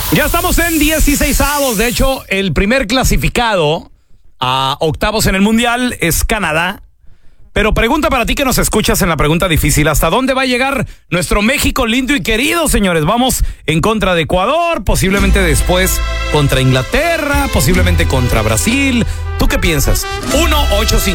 Ya estamos en 16avos. De hecho, el primer clasificado a octavos en el Mundial es Canadá. Pero pregunta para ti que nos escuchas en la pregunta difícil. ¿Hasta dónde va a llegar nuestro México lindo y querido, señores? Vamos en contra de Ecuador, posiblemente después contra Inglaterra, posiblemente contra Brasil. ¿Tú qué piensas? 1-855